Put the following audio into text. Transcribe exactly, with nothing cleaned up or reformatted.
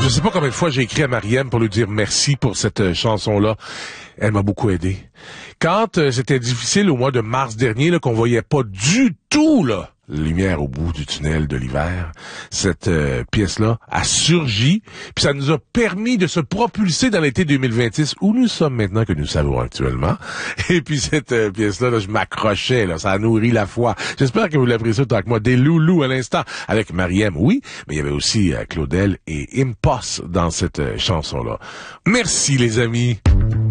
Je sais pas combien de fois j'ai écrit à Marième pour lui dire merci pour cette euh, chanson-là. Elle m'a beaucoup aidé. Quand euh, c'était difficile au mois de mars dernier, là, qu'on voyait pas du tout là, la lumière au bout du tunnel de l'hiver, cette euh, pièce-là a surgi, puis ça nous a permis de se propulser dans l'été deux mille vingt-six, où nous sommes maintenant, que nous savons actuellement. Et puis cette euh, pièce-là, là, je m'accrochais, là, ça a nourri la foi. J'espère que vous l'appréciez autant que moi. Des loulous à l'instant, avec Marième, oui, mais il y avait aussi euh, Claudel et Impost dans cette euh, chanson-là. Merci les amis.